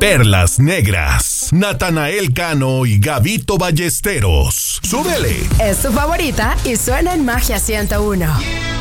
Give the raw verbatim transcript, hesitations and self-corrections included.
Perlas Negras, Natanael Cano y Gabito Ballesteros. ¡Súbele! Es tu favorita y suena en Magia ciento uno.